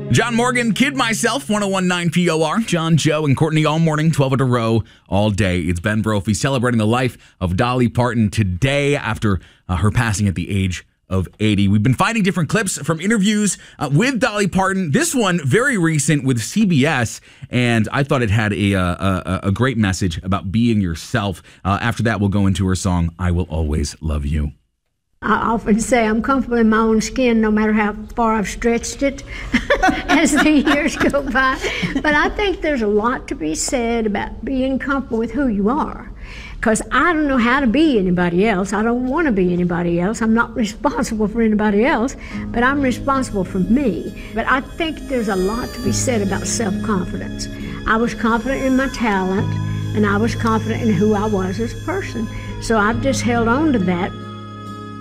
John Morgan, Kid Myself, 1019 POR. John, Joe, and Courtney all morning, 12 in a row, all day. It's Ben Brophy celebrating the life of Dolly Parton today after her passing at the age of 80. We've been finding different clips from interviews with Dolly Parton. This one, very recent with CBS, and I thought it had a great message about being yourself. After that, we'll go into her song, I Will Always Love You. I often say I'm comfortable in my own skin no matter how far I've stretched it as the years go by. But I think there's a lot to be said about being comfortable with who you are. Because I don't know how to be anybody else. I don't want to be anybody else. I'm not responsible for anybody else, but I'm responsible for me. But I think there's a lot to be said about self-confidence. I was confident in my talent, and I was confident in who I was as a person. So I've just held on to that.